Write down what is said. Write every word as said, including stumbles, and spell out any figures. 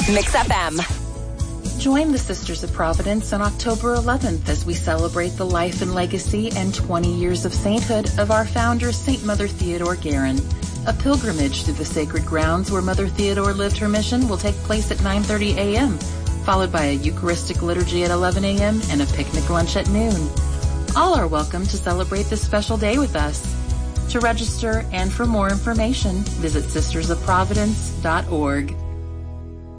Mix F M. Join the Sisters of Providence on October eleventh as we celebrate the life and legacy and twenty years of sainthood of our founder, Saint Mother Theodore Guerin. A pilgrimage through the sacred grounds where Mother Theodore lived her mission will take place at nine thirty a.m., followed by a Eucharistic liturgy at eleven a.m. and a picnic lunch at noon. All are welcome to celebrate this special day with us. To register and for more information, visit sisters of providence dot org.